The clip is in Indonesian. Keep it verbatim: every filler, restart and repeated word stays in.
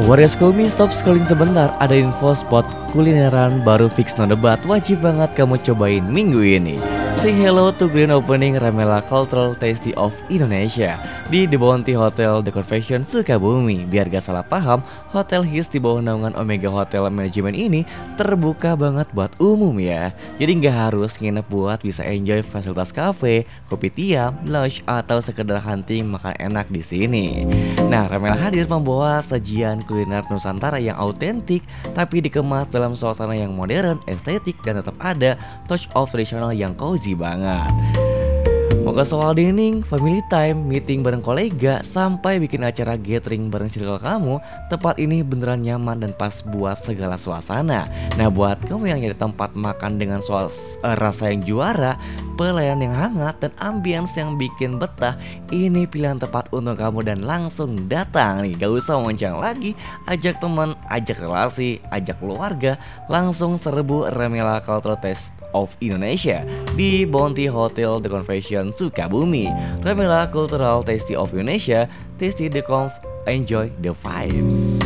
Warga Sukabumi, stop scrolling sebentar. Ada info spot kulineran baru fix no debat. Wajib banget kamu cobain minggu ini. Say hello to grand opening Ramela Cultural Tasty of Indonesia di The Bounty Hotel The Convention Sukabumi. Biar gak salah paham, hotel hits di bawah naungan Omega Hotel Management ini terbuka banget buat umum ya. Jadi gak harus nginep buat bisa enjoy fasilitas cafe, kopi tiam, lounge, atau sekedar hunting makan enak di sini. Nah, Ramela hadir membawa sajian kuliner Nusantara yang autentik tapi dikemas dalam suasana yang modern, estetik, dan tetap ada touch of tradisional yang cozy banget. Mau ke soal dining, family time, meeting bareng kolega, sampai bikin acara gathering bareng circle kamu, tempat ini beneran nyaman dan pas buat segala suasana. Nah, buat kamu yang nyari tempat makan dengan soal uh, rasa yang juara, pelayanan yang hangat, dan ambience yang bikin betah, ini pilihan tepat untuk kamu dan langsung datang nih. Gak usah moncang lagi, ajak teman, ajak relasi, ajak keluarga, langsung serbu Ramela Cultural Taste of Indonesia di Bounty Hotel The Convention Sukabumi. Ramela Cultural Tasty of Indonesia, tasty the conf, enjoy the vibes.